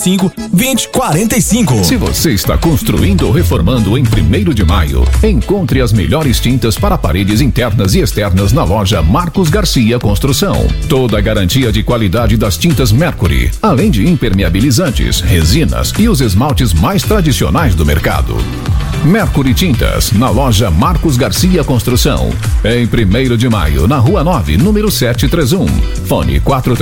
99985-2045. Se você está construindo ou reformando em 1º de Maio, encontre as melhores tintas para paredes internas e externas na loja Marcos Garcia Construção. Toda a garantia de qualidade das tintas Mercury, além de impermeabilizantes, resinas e os esmaltes mais tradicionais do mercado. Mercury Tintas, na loja Marcos Garcia Construção, em 1º de Maio, na Rua 9, número 731. Fone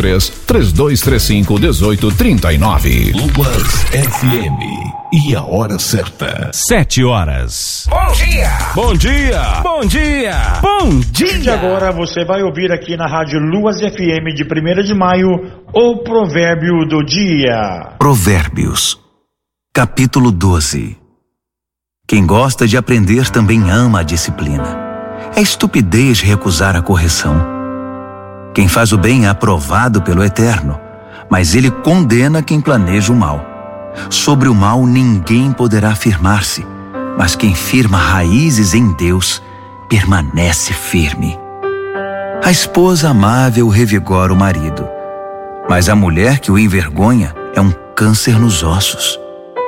43-3235-1839. Luas FM. E a hora certa. 7 horas. Bom dia! Bom dia! Bom dia! Bom dia! E agora você vai ouvir aqui na Rádio Luas FM de 1º de Maio o provérbio do dia. Provérbios, capítulo 12. Quem gosta de aprender também ama a disciplina. É estupidez recusar a correção. Quem faz o bem é aprovado pelo Eterno, mas ele condena quem planeja o mal. Sobre o mal ninguém poderá afirmar-se, mas quem firma raízes em Deus permanece firme. A esposa amável revigora o marido, mas a mulher que o envergonha é um câncer nos ossos.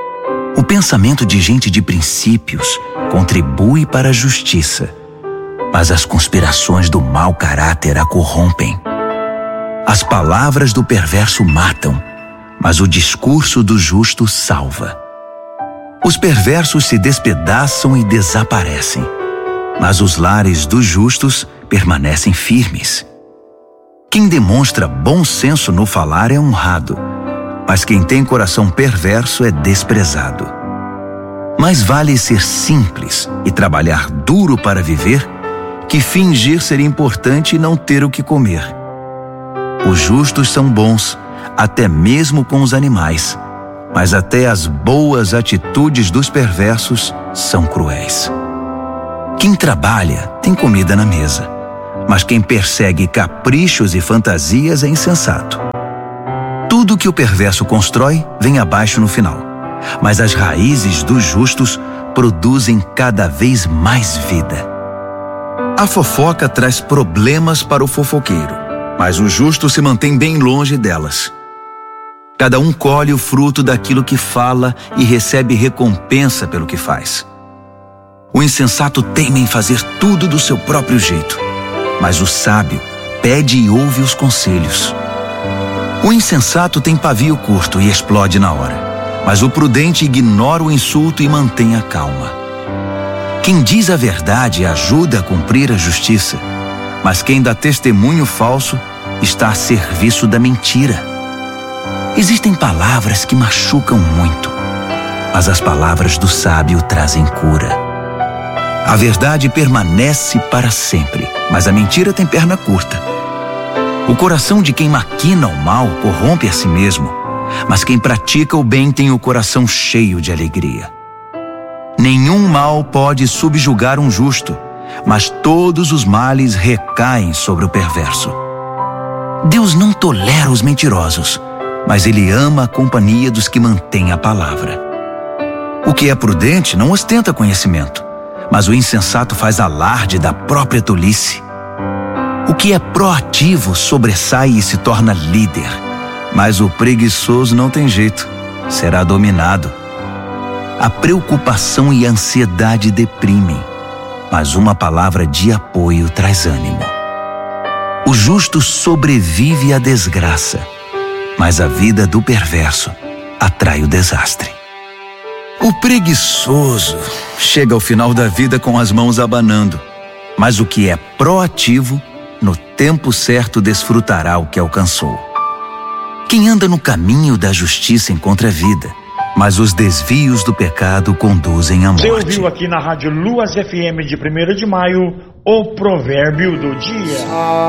O pensamento de gente de princípios contribui para a justiça, mas as conspirações do mau caráter a corrompem. As palavras do perverso matam, mas o discurso do justo salva. Os perversos se despedaçam e desaparecem, mas os lares dos justos permanecem firmes. Quem demonstra bom senso no falar é honrado, mas quem tem coração perverso é desprezado. Mais vale ser simples e trabalhar duro para viver que fingir ser importante e não ter o que comer. Os justos são bons, até mesmo com os animais, mas até as boas atitudes dos perversos são cruéis. Quem trabalha tem comida na mesa, mas quem persegue caprichos e fantasias é insensato. Tudo que o perverso constrói vem abaixo no final, mas as raízes dos justos produzem cada vez mais vida. A fofoca traz problemas para o fofoqueiro, mas o justo se mantém bem longe delas. Cada um colhe o fruto daquilo que fala e recebe recompensa pelo que faz. O insensato teima em fazer tudo do seu próprio jeito, mas o sábio pede e ouve os conselhos. O insensato tem pavio curto e explode na hora, mas o prudente ignora o insulto e mantém a calma. Quem diz a verdade ajuda a cumprir a justiça, mas quem dá testemunho falso está a serviço da mentira. Existem palavras que machucam muito, mas as palavras do sábio trazem cura. A verdade permanece para sempre, mas a mentira tem perna curta. O coração de quem maquina o mal corrompe a si mesmo, mas quem pratica o bem tem o coração cheio de alegria. Nenhum mal pode subjugar um justo, mas todos os males recaem sobre o perverso. Deus não tolera os mentirosos, mas Ele ama a companhia dos que mantêm a palavra. O que é prudente não ostenta conhecimento, mas o insensato faz alarde da própria tolice. O que é proativo sobressai e se torna líder, mas o preguiçoso não tem jeito, será dominado. A preocupação e a ansiedade deprimem, mas uma palavra de apoio traz ânimo. O justo sobrevive à desgraça, mas a vida do perverso atrai o desastre. O preguiçoso chega ao final da vida com as mãos abanando, mas o que é proativo, no tempo certo desfrutará o que alcançou. Quem anda no caminho da justiça encontra vida, mas os desvios do pecado conduzem à morte. Você ouviu aqui na Rádio Luas FM de 1º de Maio o provérbio do dia.